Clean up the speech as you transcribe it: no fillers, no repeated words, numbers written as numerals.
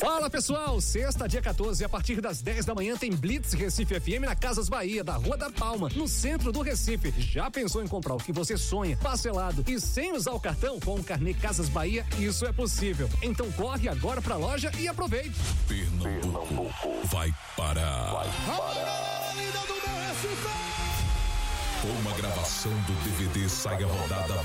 Fala pessoal, sexta, dia 14, a partir das 10 da manhã tem Blitz Recife FM na Casas Bahia, da Rua da Palma, no centro do Recife. Já pensou em comprar o que você sonha, parcelado e sem usar o cartão? Com o carnê Casas Bahia, isso é possível. Então corre agora pra loja e aproveite. Pernambuco vai parar. Uma gravação do DVD Sai a Rodada